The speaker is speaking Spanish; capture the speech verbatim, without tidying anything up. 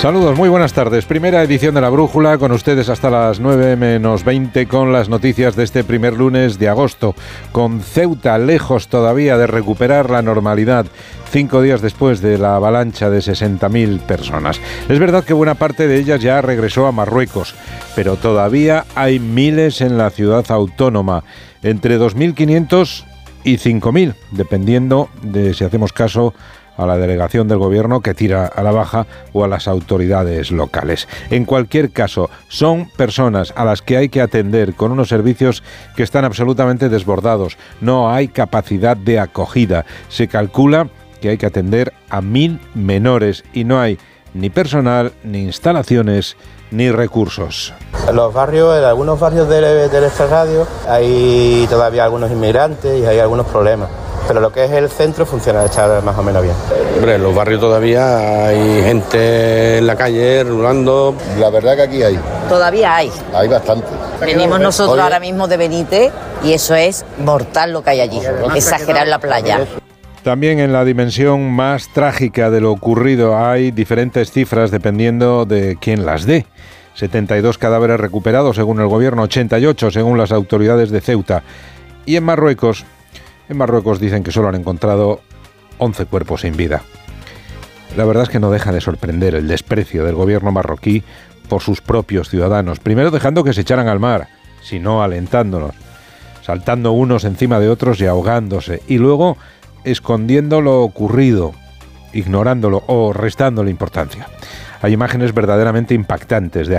Saludos, muy buenas tardes. Primera edición de La Brújula, con ustedes hasta las nueve menos veinte con las noticias de este primer lunes de agosto. Con Ceuta lejos todavía de recuperar la normalidad, cinco días después de la avalancha de sesenta mil personas. Es verdad que buena parte de ellas ya regresó a Marruecos, pero todavía hay miles en la ciudad autónoma, entre dos mil quinientos y cinco mil, dependiendo de si hacemos caso a la delegación del gobierno que tira a la baja o a las autoridades locales. En cualquier caso, son personas a las que hay que atender con unos servicios que están absolutamente desbordados. No hay capacidad de acogida. Se calcula que hay que atender a mil menores y no hay ni personal, ni instalaciones, ni recursos. En los barrios, en algunos barrios del, del este radio, hay todavía algunos inmigrantes y hay algunos problemas. Pero lo que es el centro funciona, está más o menos bien. Hombre, en los barrios todavía hay gente en la calle rulando. La verdad que aquí hay. Todavía hay. Hay bastante. Venimos nosotros Oye. ahora mismo de Benítez y eso es mortal lo que hay allí. Exagerar la playa. También en la dimensión más trágica de lo ocurrido hay diferentes cifras dependiendo de quién las dé. setenta y dos cadáveres recuperados según el gobierno, ochenta y ocho según las autoridades de Ceuta. Y en Marruecos... En Marruecos dicen que solo han encontrado once cuerpos sin vida. La verdad es que no deja de sorprender el desprecio del gobierno marroquí por sus propios ciudadanos. Primero dejando que se echaran al mar, sino alentándonos, saltando unos encima de otros y ahogándose. Y luego escondiendo lo ocurrido, ignorándolo o restándole importancia. Hay imágenes verdaderamente impactantes de